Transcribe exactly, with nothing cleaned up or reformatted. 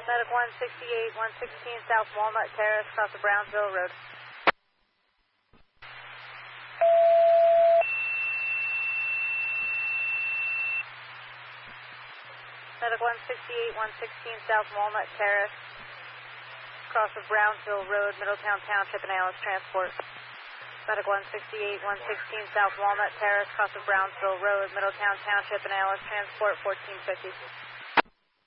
Medic one sixty-eight, one sixteen South Walnut Terrace, across the Brownsville Road. Medic one sixty-eight, one sixteen South Walnut Terrace, across of Brownsville Road, Middletown Township and Alice Transport. Medic one sixty-eight, one sixteen South Walnut Terrace, across of Brownsville Road, Middletown Township and Alice Transport, fourteen fifty.